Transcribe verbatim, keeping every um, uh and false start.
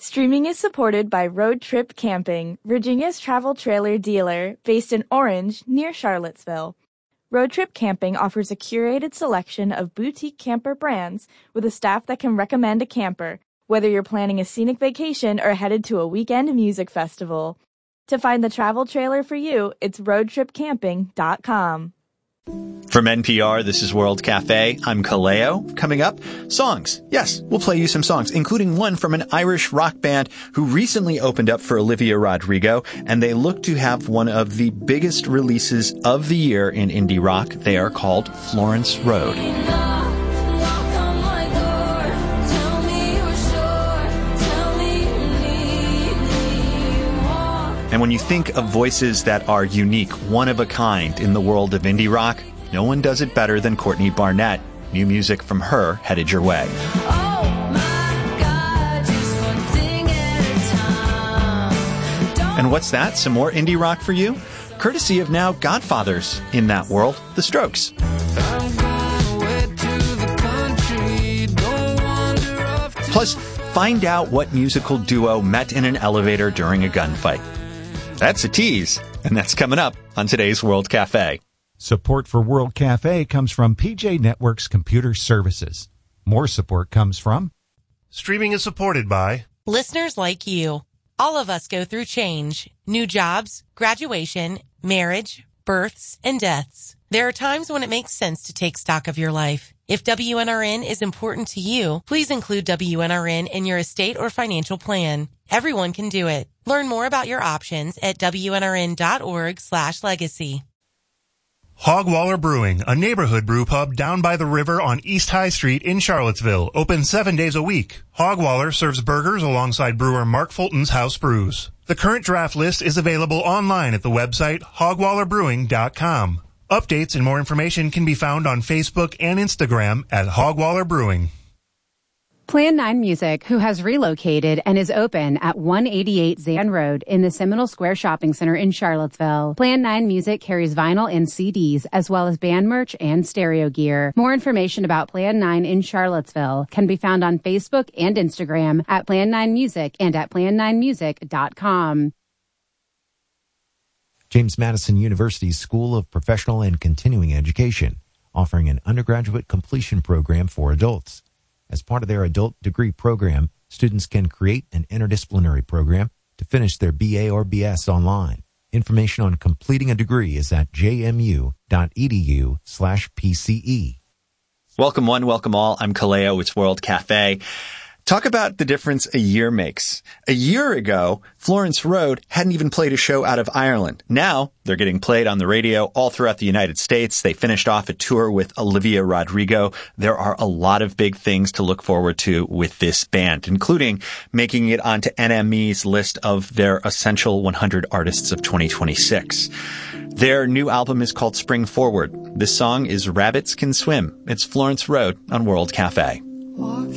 Streaming is supported by Road Trip Camping, Virginia's travel trailer dealer based in Orange, near Charlottesville. Road Trip Camping offers a curated selection of boutique camper brands with a staff that can recommend a camper, whether you're planning a scenic vacation or headed to a weekend music festival. To find the travel trailer for you, it's road trip camping dot com. From N P R, this is World Cafe. I'm Kaleo. Coming up, songs. Yes, we'll play you some songs, including one from an Irish rock band who recently opened up for Olivia Rodrigo, and they look to have one of the biggest releases of the year in indie rock. They are called Florence Road. And when you think of voices that are unique, one of a kind in the world of indie rock, no one does it better than Courtney Barnett. New music from her headed your way. Oh my God, just one thing at a time. And what's that? Some more indie rock for you? Courtesy of now Godfathers in that world, The Strokes. Plus, find out what musical duo met in an elevator during a gunfight. That's a tease, and that's coming up on today's World Cafe. Support for World Cafe comes from P J Network's Computer Services. More support comes from... Streaming is supported by... listeners like you. All of us go through change, new jobs, graduation, marriage, births, and deaths. There are times when it makes sense to take stock of your life. If W N R N is important to you, please include W N R N in your estate or financial plan. Everyone can do it. Learn more about your options at W N R N dot org slash legacy. Hogwaller Brewing, a neighborhood brew pub down by the river on East High Street in Charlottesville, open seven days a week. Hogwaller serves burgers alongside brewer Mark Fulton's house brews. The current draft list is available online at the website hogwaller brewing dot com. Updates and more information can be found on Facebook and Instagram at Hogwaller Brewing. Plan nine Music, who has relocated and is open at one eighty-eight Zan Road in the Seminole Square Shopping Center in Charlottesville. Plan nine Music carries vinyl and C Ds, as well as band merch and stereo gear. More information about Plan nine in Charlottesville can be found on Facebook and Instagram at Plan nine Music and at plan nine music dot com. James Madison University's School of Professional and Continuing Education, offering an undergraduate completion program for adults. As part of their adult degree program, students can create an interdisciplinary program to finish their B A or B S online. Information on completing a degree is at j m u dot e d u slash p c e. Welcome one, welcome all. I'm Kaleo. It's World Cafe. Talk about the difference a year makes. A year ago, Florence Road hadn't even played a show out of Ireland. Now, they're getting played on the radio all throughout the United States. They finished off a tour with Olivia Rodrigo. There are a lot of big things to look forward to with this band, including making it onto N M E's list of their Essential one hundred Artists of twenty twenty-six. Their new album is called Spring Forward. This song is Rabbits Can Swim. It's Florence Road on World Cafe.